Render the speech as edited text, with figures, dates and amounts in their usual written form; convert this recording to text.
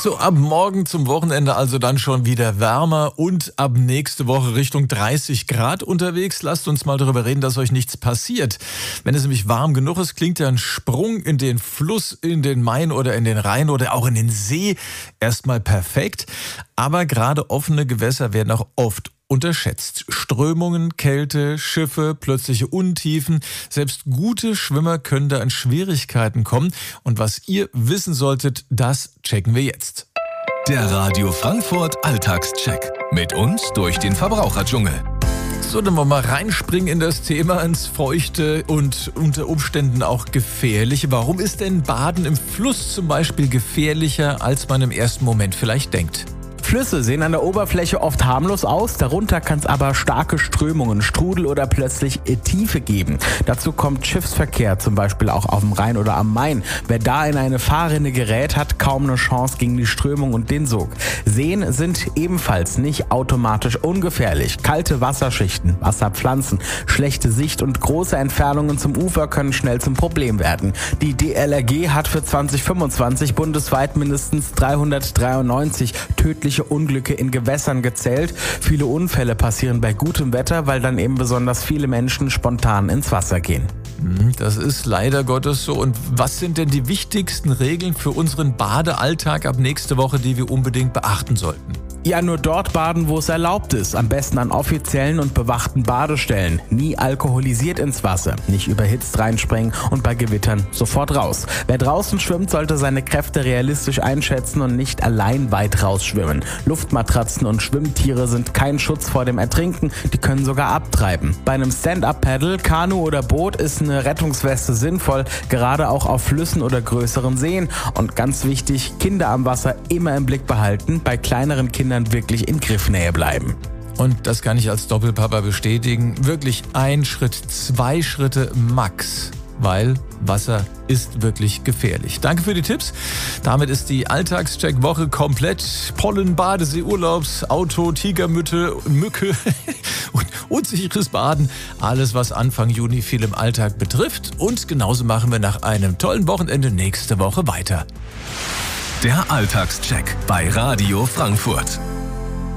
So, ab morgen zum Wochenende also dann schon wieder wärmer und ab nächste Woche Richtung 30 Grad unterwegs. Lasst uns mal darüber reden, dass euch nichts passiert. Wenn es nämlich warm genug ist, klingt ja ein Sprung in den Fluss, in den Main oder in den Rhein oder auch in den See erstmal perfekt. Aber gerade offene Gewässer werden auch oft unterschätzt. Strömungen, Kälte, Schiffe, plötzliche Untiefen. Selbst gute Schwimmer können da in Schwierigkeiten kommen. Und was ihr wissen solltet, das checken wir jetzt. Der Radio Frankfurt Alltagscheck. Mit uns durch den Verbraucherdschungel. So, dann wollen wir mal reinspringen in das Thema, ins Feuchte und unter Umständen auch gefährliche. Warum ist denn Baden im Fluss zum Beispiel gefährlicher, als man im ersten Moment vielleicht denkt? Flüsse sehen an der Oberfläche oft harmlos aus, darunter kann es aber starke Strömungen, Strudel oder plötzlich Tiefe geben. Dazu kommt Schiffsverkehr, zum Beispiel auch auf dem Rhein oder am Main. Wer da in eine Fahrrinne gerät, hat kaum eine Chance gegen die Strömung und den Sog. Seen sind ebenfalls nicht automatisch ungefährlich. Kalte Wasserschichten, Wasserpflanzen, schlechte Sicht und große Entfernungen zum Ufer können schnell zum Problem werden. Die DLRG hat für 2025 bundesweit mindestens 393 tödliche Unglücke in Gewässern gezählt. Viele Unfälle passieren bei gutem Wetter, weil dann eben besonders viele Menschen spontan ins Wasser gehen. Das ist leider Gottes so. Und was sind denn die wichtigsten Regeln für unseren Badealltag ab nächste Woche, die wir unbedingt beachten sollten? Ja, nur dort baden, wo es erlaubt ist. Am besten an offiziellen und bewachten Badestellen. Nie alkoholisiert ins Wasser, nicht überhitzt reinspringen und bei Gewittern sofort raus. Wer draußen schwimmt, sollte seine Kräfte realistisch einschätzen und nicht allein weit rausschwimmen. Luftmatratzen und Schwimmtiere sind kein Schutz vor dem Ertrinken, die können sogar abtreiben. Bei einem Stand-Up-Paddle, Kanu oder Boot ist eine Rettungsweste sinnvoll, gerade auch auf Flüssen oder größeren Seen. Und ganz wichtig, Kinder am Wasser immer im Blick behalten, bei kleineren Kindern wirklich in Griffnähe bleiben. Und das kann ich als Doppelpapa bestätigen. Wirklich 1 Schritt, 2 Schritte max, weil Wasser ist wirklich gefährlich. Danke für die Tipps. Damit ist die Alltagscheck-Woche komplett. Pollen, Badesee, Urlaubs, Auto, Tigermücke und unsicheres Baden. Alles, was Anfang Juni viel im Alltag betrifft. Und genauso machen wir nach einem tollen Wochenende nächste Woche weiter. Der Alltagscheck bei Radio Frankfurt.